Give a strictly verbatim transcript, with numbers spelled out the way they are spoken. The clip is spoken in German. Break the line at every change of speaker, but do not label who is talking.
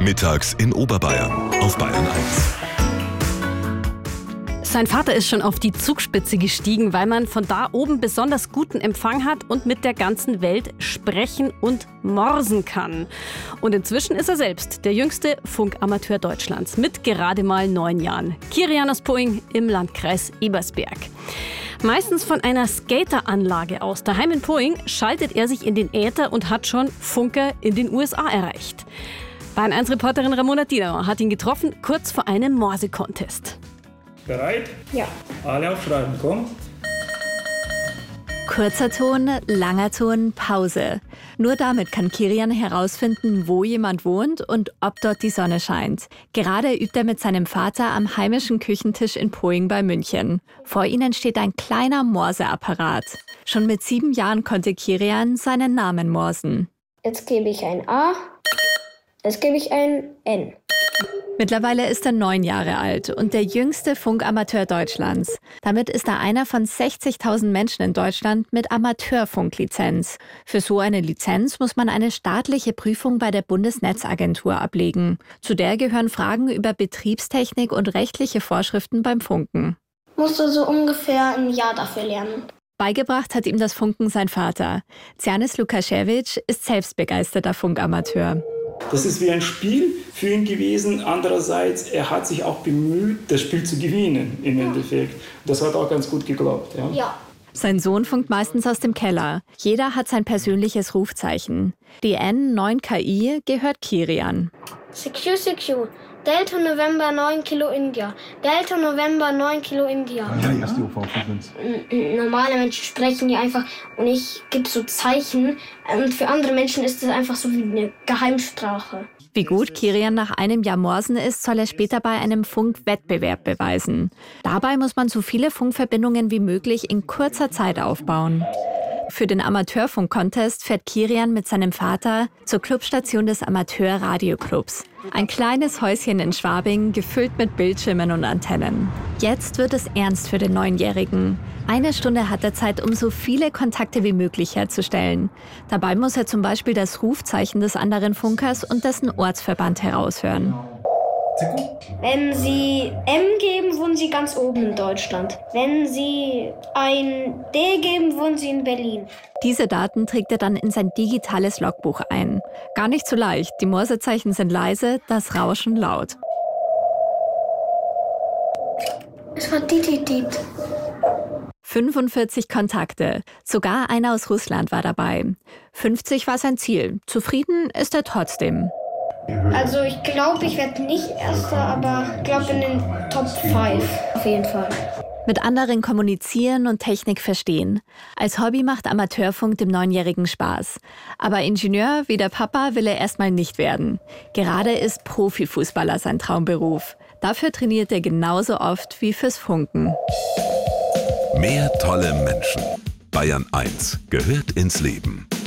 Mittags in Oberbayern auf Bayern eins.
Sein Vater ist schon auf die Zugspitze gestiegen, weil man von da oben besonders guten Empfang hat und mit der ganzen Welt sprechen und morsen kann. Und inzwischen ist er selbst der jüngste Funkamateur Deutschlands mit gerade mal neun Jahren. Kirian aus Poing im Landkreis Ebersberg. Meistens von einer Skateranlage aus. Daheim in Poing schaltet er sich in den Äther und hat schon Funker in den U S A erreicht. Bayern eins Reporterin Ramona Dienauer hat ihn getroffen, kurz vor einem Morse-Contest.
Bereit?
Ja.
Alle aufschreiben, komm.
Kurzer Ton, langer Ton, Pause. Nur damit kann Kirian herausfinden, wo jemand wohnt und ob dort die Sonne scheint. Gerade übt er mit seinem Vater am heimischen Küchentisch in Poing bei München. Vor ihnen steht ein kleiner Morseapparat. Schon mit sieben Jahren konnte Kirian seinen Namen morsen.
Jetzt gebe ich ein A, jetzt gebe ich ein N.
Mittlerweile ist er neun Jahre alt und der jüngste Funkamateur Deutschlands. Damit ist er einer von sechzigtausend Menschen in Deutschland mit Amateurfunklizenz. Für so eine Lizenz muss man eine staatliche Prüfung bei der Bundesnetzagentur ablegen. Zu der gehören Fragen über Betriebstechnik und rechtliche Vorschriften beim Funken.
Musst du so ungefähr ein Jahr dafür lernen.
Beigebracht hat ihm das Funken sein Vater. Zjanis Lukaschewitsch ist selbst begeisterter Funkamateur.
Das ist wie ein Spiel für ihn gewesen. Andererseits, er hat sich auch bemüht, das Spiel zu gewinnen im Endeffekt. Das hat auch ganz gut geklappt. Ja.
Ja.
Sein Sohn funkt meistens aus dem Keller. Jeder hat sein persönliches Rufzeichen. Die N neun K I gehört Kirian.
Secure, secure. Delta November neun Kilo India. Delta November neun Kilo India.
Ja, erst die O V-Frequenz.
Normale Menschen sprechen die einfach und ich gebe so Zeichen. Und für andere Menschen ist das einfach so wie eine Geheimsprache.
Wie gut Kirian nach einem Jahr Morsen ist, soll er später bei einem Funkwettbewerb beweisen. Dabei muss man so viele Funkverbindungen wie möglich in kurzer Zeit aufbauen. Für den Amateurfunk-Contest fährt Kirian mit seinem Vater zur Clubstation des Amateur-Radioclubs. Ein kleines Häuschen in Schwabing, gefüllt mit Bildschirmen und Antennen. Jetzt wird es ernst für den Neunjährigen. Eine Stunde hat er Zeit, um so viele Kontakte wie möglich herzustellen. Dabei muss er zum Beispiel das Rufzeichen des anderen Funkers und dessen Ortsverband heraushören.
Wenn Sie M geben, wohnen Sie ganz oben in Deutschland. Wenn Sie ein D geben, wohnen Sie in Berlin.
Diese Daten trägt er dann in sein digitales Logbuch ein. Gar nicht so leicht. Die Morsezeichen sind leise, das Rauschen laut.
Es war Dit-Dit-Dit.
fünfundvierzig Kontakte. Sogar einer aus Russland war dabei. fünfzig war sein Ziel. Zufrieden ist er trotzdem.
Also ich glaube, ich werde nicht Erster, aber ich glaube in den Top fünf auf jeden Fall.
Mit anderen kommunizieren und Technik verstehen. Als Hobby macht Amateurfunk dem Neunjährigen Spaß. Aber Ingenieur wie der Papa will er erstmal nicht werden. Gerade ist Profifußballer sein Traumberuf. Dafür trainiert er genauso oft wie fürs Funken.
Mehr tolle Menschen. Bayern eins gehört ins Leben.